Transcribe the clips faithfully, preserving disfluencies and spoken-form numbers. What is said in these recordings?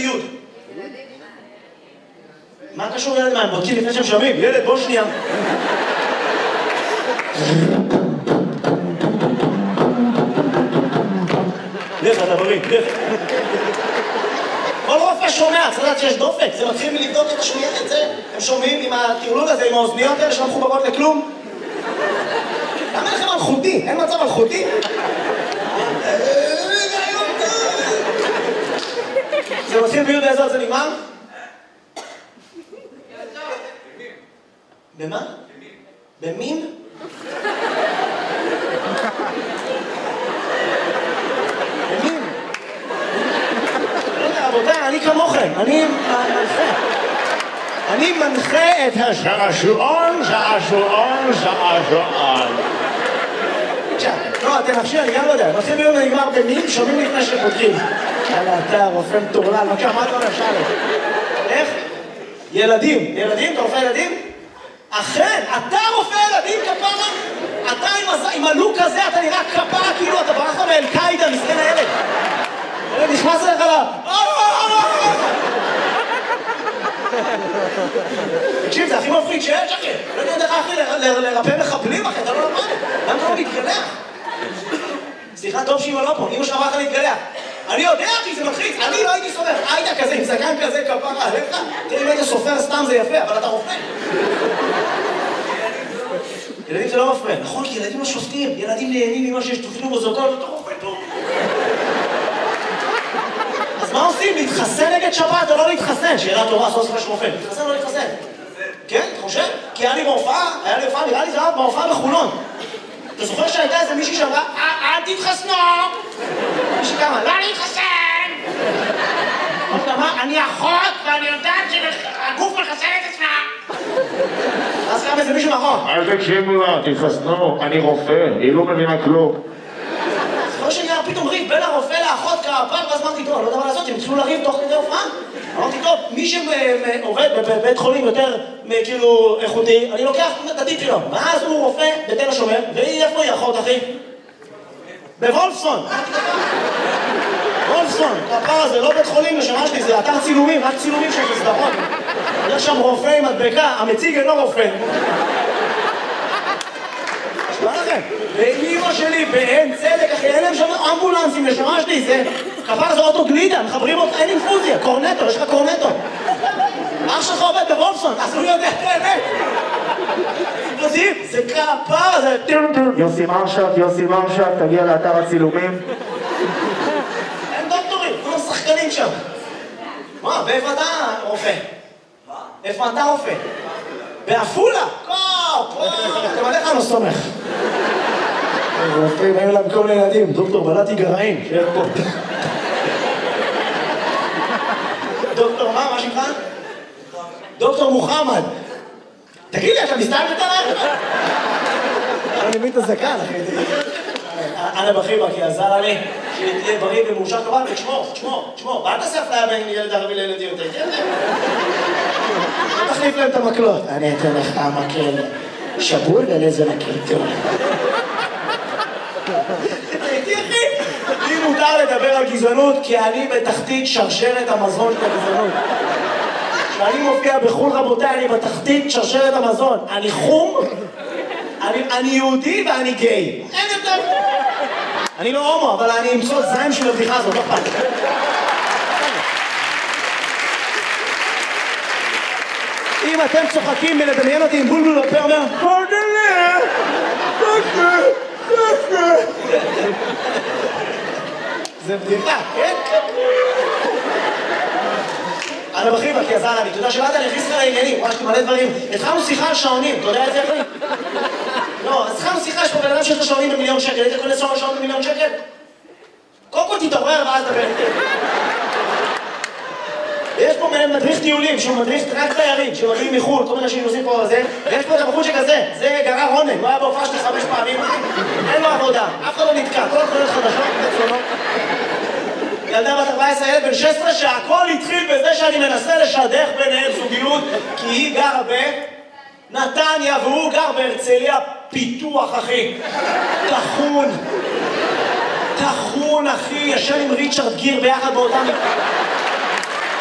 ליוד. מה קשור ילד מה? הם בודקים לפני שהם שומעים? ילד, בוא שנייה. לך, אתה בריא, לך. כל רופא שומע, צריך לדעת שיש דופק, זה מתחיל מלבדוק את השמיעה את זה, הם שומעים עם הטירלול הזה, עם האוזניות האלה שלא מחוברות לכלום. למה לכם אלחוטי? אין מצב אלחוטי? זה מתחיל ביוד באיזו זה נגמר? במה? במין? במין? רבותיי, אני כמוכם, אני מנחה. אני מנחה את השעשועון, שעשועון, שעשועון. עכשיו, לא, אתם נחשי, אני גם לא יודע. מתחיל ביום ונגמר במין, שומעים לפני שפותחים. יאללה, אתה רופא מטורלל, בבקשה, מה אתה אומר, שאלה? איך? ילדים. ילדים? אתה רופא ילדים? אכן, אתה רופא ילדים כפרה? אתה עם הלוק הזה, אתה נראה כפרה כאילו אתה ברח מאל-קאידה, מסכן הילד. ילד נכנס אליך לה... תקשיב, זה הכי מפחיד שיש, אחי. לא יודע איך אחי לרפא מחבלים, אחי, אתה לא למד. למה אתה לא מתגלח? סליחה, טוב שאמא לא פה, אמא שאמרה לך להתגלח. אני יודע, אחי, זה מלחיץ. אני לא הייתי סופר. היית כזה, עם זקן כזה, כפרה עליך. תראי, אם היית סופר סתם זה יפה, אבל אתה רופא. ילדים זה לא מפריע. נכון, כי ילדים לא שופטים. ילדים נהנים ממה שיש תופעים ובזוקות, אתה רופא טוב. אז מה עושים? להתחסן נגד שבת או לא להתחסן? שאלה טובה, סוף סוף יש רופא. להתחסן או לא להתחסן? כן, אתה חושב? כי היה לי בהופעה, היה לי הופעה, נראה לי זה היה בהופעה בחולון. אתה זוכר שהייתה איזה מישהי שאמרה, אל תתחסנו! מישהי כמה, לא להתחסן! אני אחות ואני יודעת שהגוף מחסן את עצמה! אז קם איזה מישהו מאחור. אל תקשיבו לה, תתחסנו, אני רופא, היא לא מבינה כלום. זוכר שנראה פתאום ריב בין הרופא לאחות כפר, ואז אמרתי, טוב, אני לא יודע מה לעשות, הם התחילו לריב תוך כדי הופעה. אמרתי, טוב, מי שעובד בבית חולים יותר כאילו איכותי, אני לוקח את הטיפ שלו. ואז הוא רופא בתל השומר, והיא איפה היא אחות, אחי? בוולפסון. וולפסון, כפר הזה, לא בית חולים לשנה שלי, זה אתר צילומים, רק צילומים של סדרות. יש שם רופא עם הדבקה, המציג אינו רופא. מה לכם? ואימא שלי באין צדק, אחי, אין להם שם אמבולנסים לשנה שלי, זה כפר זה אוטו גלידה, מחברים אותך, אין אינפוזיה, קורנטו, יש לך קורנטו. אח שלך עובד בוולפסון, אז הוא יודע את האמת. זה כפר, זה... יוסי מרשת, יוסי מרשת, תגיע לאתר הצילומים. אין דוקטורים, כולם שחקנים שם. מה, ואיפה אתה רופא? מה? איפה אתה רופא? באפולה? קופ! אתם עליך לא סומך. רופאים, היו להם כל מיני ילדים, דוקטור בלעתי גרעין, שיהיה פה. דוקטור מה? מה שלך? דוקטור מוחמד. תגיד לי, אתה מסתלבט עליי? אני מבין את הזקן, אחי. אנא בחיבה, כי עזר לי שתהיה בריא ומאושר כבל, ותשמור, תשמור, תשמור. ואל תעשה אפליה בין ילד ערבי לילד יהודי, כן? לא תחליף להם את המקלות. אני אתן לך המקל שבול ולזה מקל טוב. תראי, אחי, לי מותר לדבר על גזענות, כי אני בתחתית שרשרת המזון של הגזענות. כשאני מופיע בחול, רבותיי, אני בתחתית שרשרת המזון. אני חום, אני, אני יהודי ואני גיי. אין יותר. אני לא הומו, אבל אני אמצוא זין של הבדיחה הזאת, לא פעם. אם אתם צוחקים מלדמיין אותי עם בולבול בפה, אומר, פרדלה, פרדלה, פרדלה. זה בדיחה, כן? אנא בחיבה, כי עזר לי, אתה יודע שבאת אני הכניס לך לעניינים, ממש מלא דברים. התחלנו שיחה על שעונים, אתה יודע את זה אחי? לא, אז התחלנו שיחה, יש פה בן אדם שיש לו שעונים במיליון שקל, היית קונה שעון במיליון שקל? קודם כל תתעורר ואז דבר. ויש פה מדריך טיולים, שהוא מדריך רק תיירים, שמגיעים מחו"ל, כל מיני אנשים עושים פה זה, ויש פה את הבחור שכזה, זה גרר רונן, הוא היה בהופעה שלי חמש פעמים, אין לו עבודה, אף אחד לא נתקע, כל חולת חדשות, בצלונות. ילדה בת ארבע עשרה, ילד בן שש עשרה, שהכל התחיל בזה שאני מנסה לשדך ביניהם זוגיות, כי היא גרה בנתניה והוא גר בהרצליה פיתוח, אחי. תחון. תחון, אחי, ישן עם ריצ'רד גיר ביחד באותם...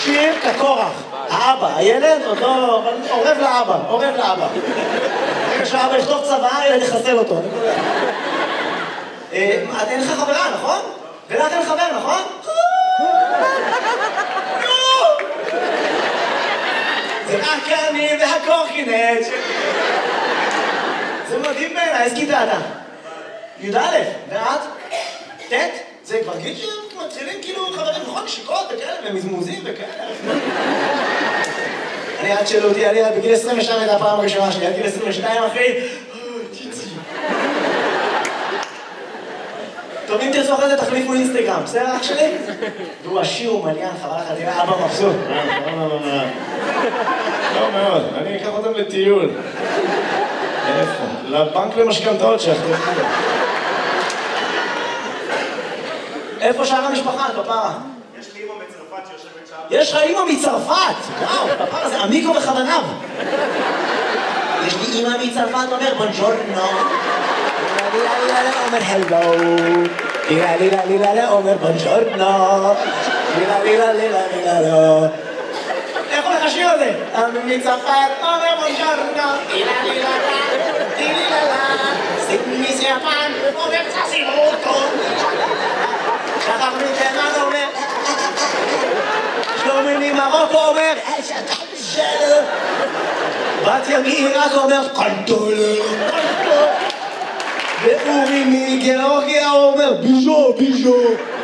שיר כקורח. האבא, הילד עוד לא... עורב לאבא, עורב לאבא. רגע שהאבא יכתוב צבא, הילד יחסל אותו. אין לך חברה, נכון? ולך אין חבר, נכון? זה רק אני והקורקינט. זה מדהים בעיניי, איזה כיתה אתה? י"א, ואת? ט'? זה כבר גיל שמתחילים כאילו חברים, נכון? נשיקות וכאלה, ומזמוזים וכאלה. אני עד שלא אותי, אני בגיל עשרים ושתיים הייתה הפעם הראשונה שלי, עד גיל עשרים ושתיים אחי. טוב, אם תרצו אחרי זה תחליפו אינסטגרם, בסדר אח שלי? והוא עשיר ומליין, חבל לך, תראה, אבא מבסוט. לא מאוד, אני אקח אותם לטיול. איפה? לבנק למשכנתאות שיחתו. איפה שאר המשפחה, כפרה? יש לי אמא מצרפת שיושבת שם. יש לך אמא מצרפת! וואו, כפרה, זה עמיקו בכוונה. יש לי אמא מצרפת, אומר בונג'ורנו. לילה לילה אומר הלו. לילה לילה לילה אומר בונג'ורנו. לילה לילה לילה לילה לא. איך הולך השיר הזה? אמא מצרפת אומר בונג'ורנו. לילה לילה לילה לילה. סימי סיאפן אומר צסימוטו. שחר מתימן אומר שלומי ממרוקו אומר שלו בת מעיראק אומר קנטולה ואורי מגיאורגיה אומר ביז'ו ביז'ו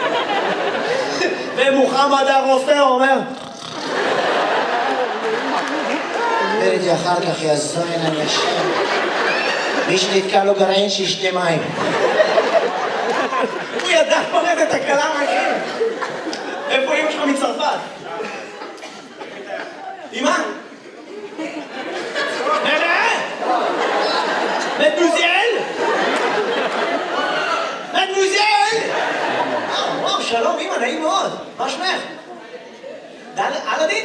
ומוחמד הרופא אומר וראיתי אחר כך יזוין אנשים מי שנתקע לו גרעין שישתה מים הוא ידע פורט את הקלה מהגין. איפה אמא שלך מצרפת? אמא? נראה? מדמוזל? מדמוזל? וואו, שלום אמא, נעים מאוד. מה שמך? אלאדין?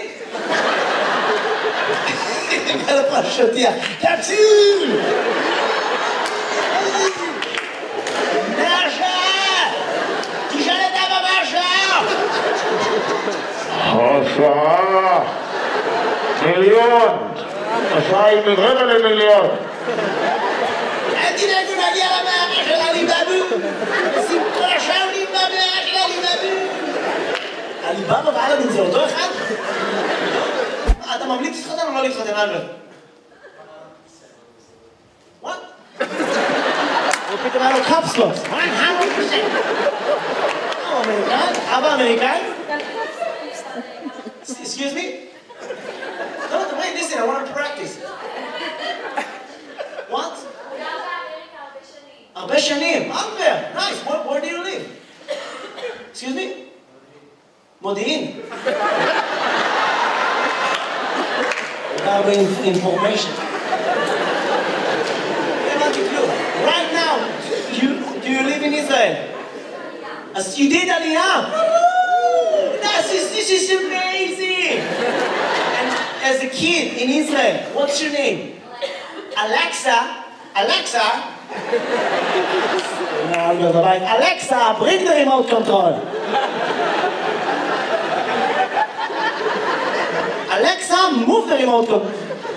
על הפרשתיה. תפסיל! השעה מיליון, השעה היא מרבע למיליון. אל תדאגו נגיע למערה של עליבאבו, סיפור שעולים במערה של עליבאבו. עליבאבו ואלאדין זה אותו אחד? אתה ממליץ להתחתן או לא להתחתן אגב? וואט? הוא פתאום היה לו קפסלוס. אמריקאי? אבא אמריקאי? Excuse me? No, wait, listen, I want to practice. What? הרבה שנים. הרבה. Nice. Where, where do you live? Excuse me? מודיעין. הרבה information. Right now, you, do you live in Israel? As you did Aliyah. This is, this is amazing! And as a kid in Israel, what's your name? Alexa. Alexa? Alexa, bring the remote control. Alexa, move the remote control.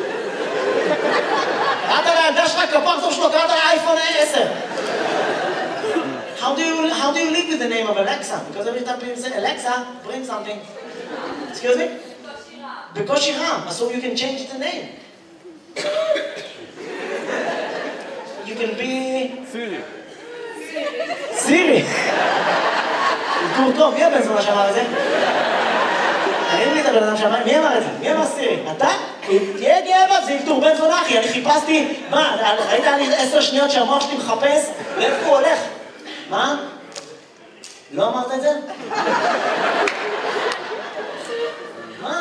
קראת לילדה שלך כפרצוף שלו, קראת לאייפון עשר. How do you how do you live with the name of Alexa? Because every time people say Alexa, bring something. Excuse me? בקושי רם. So you can change the name. You can be Siri. Siri. טוב טוב, מי הבן זונה שאמר את זה? תראי לי את הבן אדם שאמר, מי אמר את זה? מי אמר סירי? אתה? תהיה גאה בה, זה ילתור בן זונה אחי. אני חיפשתי, מה, ראית לי עשר שניות שהמוח שלי מחפש? לאיפה הוא הולך? מה? לא אמרת את זה? מה?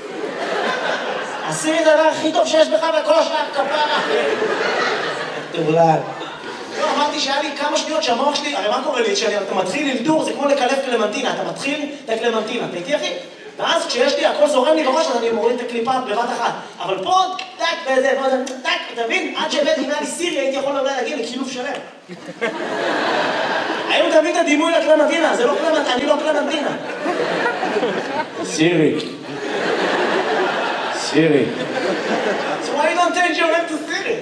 עשי לי את הדבר הכי טוב שיש בך בכל השאר כפרה. תבולד. לא, אמרתי שהיה לי כמה שניות שהמוח שלי, הרי מה קורה לי? כשאתה מתחיל ללדור, זה כמו לקלף קלמנטינה. אתה מתחיל את הקלמנטינה. אתה איתי אחי? ואז כשיש לי, הכל זורם לי בראש, אז אני מוריד את הקליפה בבת אחת. אבל פה, טק, וזה, וזה, טק, אתה מבין? עד שהבאתי אם היה לי סירי, הייתי יכול אולי להגיע לקילוף שלם. האם אתה מבין את הדימוי לקלמנטינה? זה לא קלמנטינה, אני לא קלמנטינה. סירי. Siri. So why you don't change your name to Siri?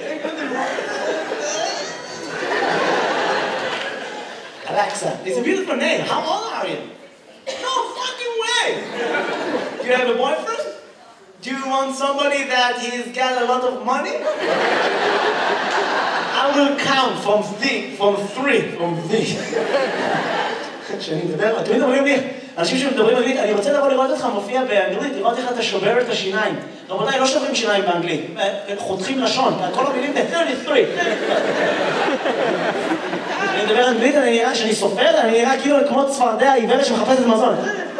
Alexa, it's a beautiful name. How old are you? No fucking way! Do you have a boyfriend? Do you want somebody that he's got a lot of money? I will count from three, from three, from three. כשאני מדבר, תמיד אומרים לי, אנשים שמדברים אנגלית, אני רוצה לבוא לראות אותך מופיע באנגלית, לראות איך אתה שובר את השיניים. רבותיי, לא שוברים שיניים באנגלית, חותכים לשון, כל המילים ב-שלושים ושלוש. אני מדבר אנגלית, אני נראה, שאני סופר, אני נראה כאילו כמו צפרדע העיוורת שמחפשת מזון.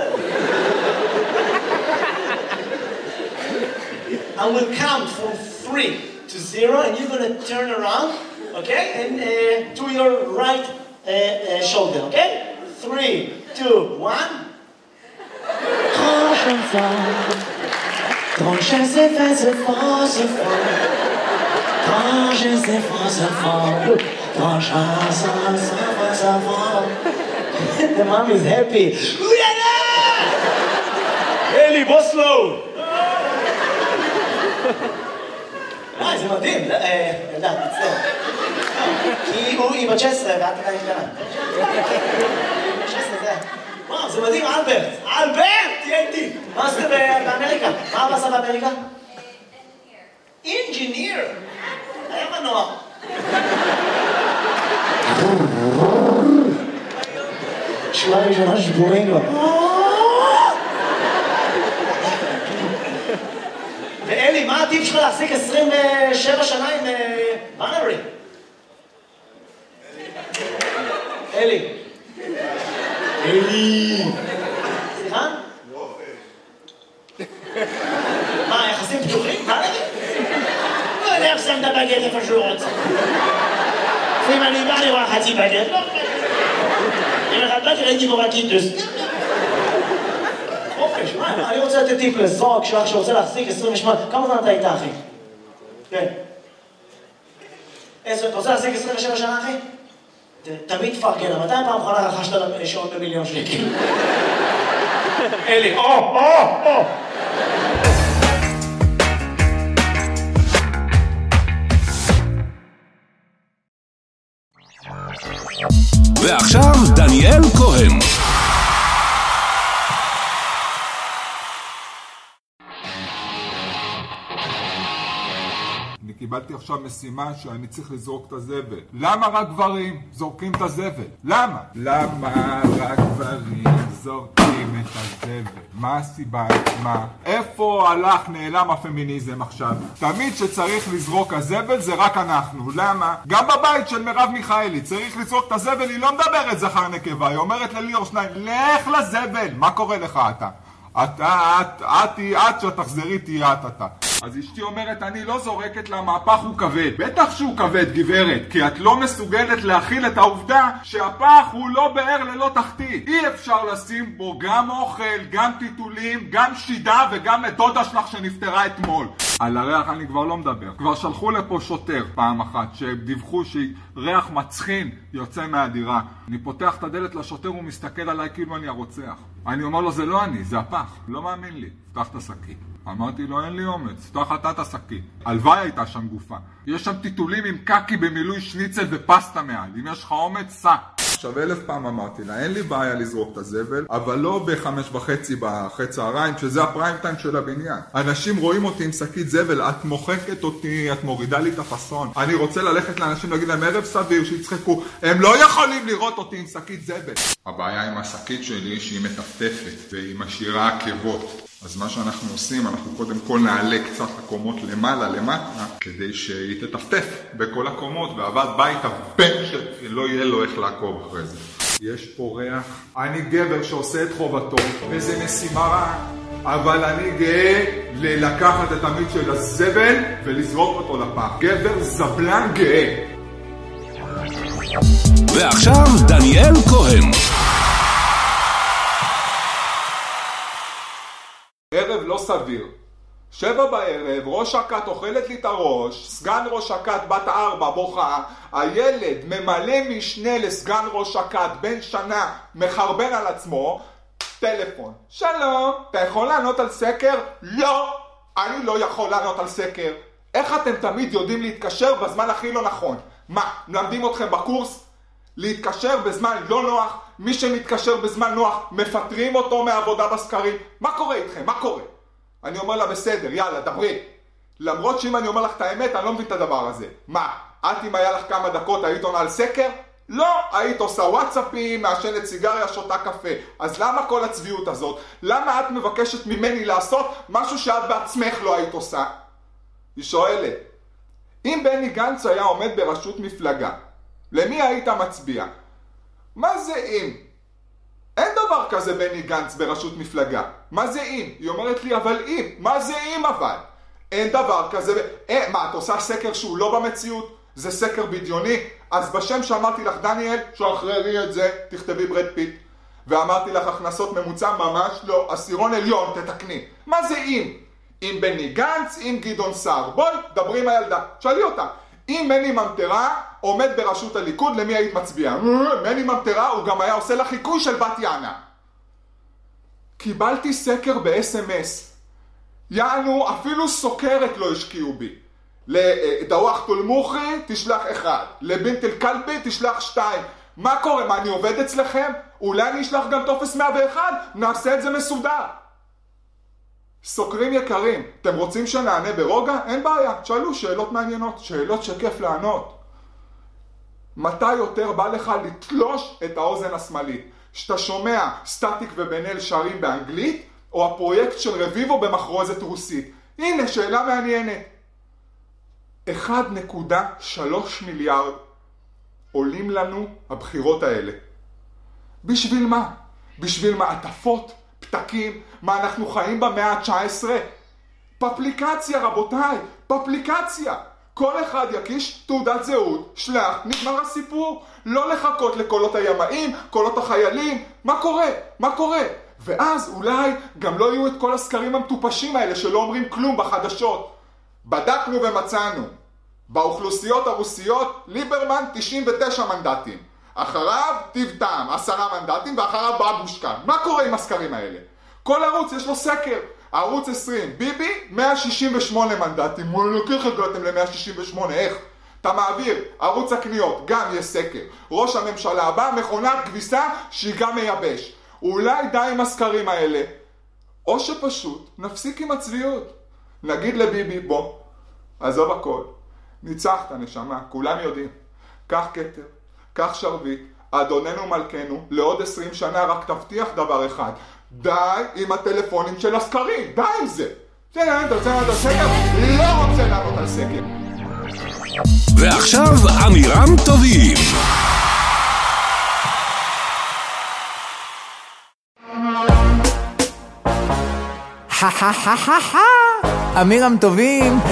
I will count from three to zero, and you're going to turn around, okay, and uh, to your right uh, uh, shoulder, okay? Three, two, one. Quand je vois, quand je sais faire ce fort, ce fort, quand je sais faire ce fort, quand je sais faire ce fort. The mom is happy. אלי, בוסלו! אה, זה מדהים, ילדה, מצטער. כי הוא, היא בת שש עשרה ואת עדיין קטנה. שש עשרה, זה... וואו, זה מדהים, אלברט! אלברט! תהיה איתי! מה עשית באמריקה? מה אבא עשה באמריקה? אינג'יניר! היה מנוע. שורה ראשונה שבורים לו. ואלי, מה הטיפ שלך להחזיק עשרים ושבע שנה עם בנרי? אלי. אלי. סליחה? מה, יחסים פתוחים? בנרי? לא יודע איך שם את הבגט איפה שהוא רוצה. אם אני בא לראה חצי בגט, לא חצי. אם אחד בא תראיתי בו בקיטוס. חופש, מה? אני רוצה לתת טיפ לזוג שלך שרוצה להחזיק עשרים ושמונה. כמה זמן אתה איתה, אחי? כן. אתה רוצה להחזיק עשרים ושבע שנה, אחי? תמיד תפרגן, מתי פעם אחרונה רכשת שעון במיליון שקל? אלי, או, או, או! ועכשיו דניאל כהן. אני קיבלתי עכשיו משימה שאני צריך לזרוק את הזבל. למה רק גברים זורקים את הזבל? למה? למה רק גברים זורקים את הזבל? מה הסיבה? מה? איפה הלך נעלם הפמיניזם עכשיו? תמיד שצריך לזרוק הזבל זה רק אנחנו. למה? גם בבית של מרב מיכאלי צריך לזרוק את הזבל, היא לא מדברת זכר נקבה, היא אומרת לליאור שניים, לך לזבל. מה קורה לך אתה? אתה, את, את היא את, שתחזרי תהיה את אתה. אז אשתי אומרת, אני לא זורקת לה, מהפח הוא כבד. בטח שהוא כבד, גברת, כי את לא מסוגלת להכיל את העובדה שהפח הוא לא באר ללא תחתית. אי אפשר לשים בו גם אוכל, גם טיטולים, גם שידה וגם את דודה שלך שנפטרה אתמול. על הריח אני כבר לא מדבר. כבר שלחו לפה שוטר פעם אחת שדיווחו שריח מצחין יוצא מהדירה. אני פותח את הדלת לשוטר, הוא מסתכל עליי כאילו אני הרוצח. אני אומר לו, זה לא אני, זה הפח. לא מאמין לי. פתח את השקית. אמרתי לו, אין לי אומץ, פתח אתה את השקית. הלוואי הייתה שם גופה. יש שם טיטולים עם קקי במילוי שניצל ופסטה מעל. אם יש לך אומץ, סע. עכשיו אלף פעם אמרתי לה, אין לי בעיה לזרוק את הזבל, אבל לא בחמש וחצי בחצי צהריים, שזה הפריים טיים של הבניין. אנשים רואים אותי עם שקית זבל, את מוחקת אותי, את מורידה לי את הפסון. אני רוצה ללכת לאנשים להגיד להם ערב סביר, שיצחקו, הם לא יכולים לראות אותי עם שקית זבל. הבעיה עם השקית שלי שהיא מטפטפת והיא משאירה עקבות. אז מה שאנחנו עושים, אנחנו קודם כל נעלה קצת הקומות למעלה, למטה, כדי שהיא תטפטף בכל הקומות, ועבד בית הבן שלא יהיה לו איך לעקוב אחרי זה. יש פה ריח. אני גבר שעושה את חובתו, וזה משימה רעה, אבל אני גאה ללקחת את המיץ של הזבל ולזרוק אותו לפח. גבר זבלן גאה. ועכשיו דניאל כהן. ערב לא סביר. שבע בערב, ראש הכת אוכלת לי את הראש, סגן ראש הכת בת ארבע בוכה, הילד ממלא משנה לסגן ראש הכת בן שנה מחרבן על עצמו, טלפון. שלום, אתה יכול לענות על סקר? לא. אני לא יכול לענות על סקר. איך אתם תמיד יודעים להתקשר בזמן הכי לא נכון? מה, מלמדים אתכם בקורס? להתקשר בזמן לא נוח, מי שמתקשר בזמן נוח, מפטרים אותו מעבודה בסקרים. מה קורה איתכם? מה קורה? אני אומר לה בסדר, יאללה, דברי. למרות שאם אני אומר לך את האמת, אני לא מבין את הדבר הזה. מה, את אם היה לך כמה דקות, היית עונה על סקר? לא, היית עושה וואטסאפים, מעשנת סיגריה, שותה קפה. אז למה כל הצביעות הזאת? למה את מבקשת ממני לעשות משהו שאת בעצמך לא היית עושה? היא שואלת, אם בני גנץ היה עומד בראשות מפלגה, למי היית מצביע? מה זה אם? אין דבר כזה בני גנץ בראשות מפלגה. מה זה אם? היא אומרת לי, אבל אם. מה זה אם אבל? אין דבר כזה. אה, מה, את עושה סקר שהוא לא במציאות? זה סקר בדיוני? אז בשם שאמרתי לך, דניאל, שחררי את זה, תכתבי ברד פיט. ואמרתי לך, הכנסות ממוצע ממש לא, עשירון עליון, תתקני. מה זה אם? אם בני גנץ, אם גדעון סער. בואי, דברי עם הילדה. שאלי אותה. אם מני ממטרה עומד בראשות הליכוד, למי היית מצביעה? מני ממטרה הוא גם היה עושה לה חיקוי של בת יענה. קיבלתי סקר ב-אס אם אס. יענו, אפילו סוקרת לא השקיעו בי. לדווח תולמוכי תשלח אחד, לבינט אל קלבי תשלח שתיים. מה קורה? מה, אני עובד אצלכם? אולי אני אשלח גם טופס מאה ואחת? נעשה את זה מסודר. סוקרים יקרים, אתם רוצים שנענה ברוגע? אין בעיה, תשאלו שאלות מעניינות, שאלות שכיף לענות. מתי יותר בא לך לתלוש את האוזן השמאלית? שאתה שומע סטטיק ובן אל שרים באנגלית, או הפרויקט של רביבו במחרוזת רוסית? הנה, שאלה מעניינת. אחד נקודה שלוש מיליארד עולים לנו הבחירות האלה. בשביל מה? בשביל מעטפות? פתקים? מה, אנחנו חיים במאה ה-תשע עשרה? פפליקציה, רבותיי, פפליקציה. כל אחד יקיש תעודת זהות, שלח, נגמר הסיפור. לא לחכות לקולות הימאים, קולות החיילים. מה קורה? מה קורה? ואז אולי גם לא יהיו את כל הסקרים המטופשים האלה שלא אומרים כלום בחדשות. בדקנו ומצאנו. באוכלוסיות הרוסיות, ליברמן תשעים ותשע מנדטים. אחריו טיבטם, עשרה מנדטים, ואחריו בבושקה. מה קורה עם הסקרים האלה? כל ערוץ יש לו סקר. ערוץ עשרים, ביבי, מאה שישים ושמונה מנדטים. וואלה, איך הגעתם ל-מאה שישים ושמונה? איך? אתה מעביר, ערוץ הקניות, גם יש סקר. ראש הממשלה הבא, מכונת כביסה שהיא גם מייבש. אולי די עם הסקרים האלה. או שפשוט נפסיק עם הצביעות. נגיד לביבי, בוא, עזוב הכל. ניצחת נשמה, כולם יודעים. קח כתר, קח שרביט, אדוננו מלכנו, לעוד עשרים שנה רק תבטיח דבר אחד. די עם הטלפונים של הסקרים, די עם זה. אתה רוצה לענות על סקר? לא רוצה לענות על סקר. ועכשיו אמירם טובים. אמירם טובים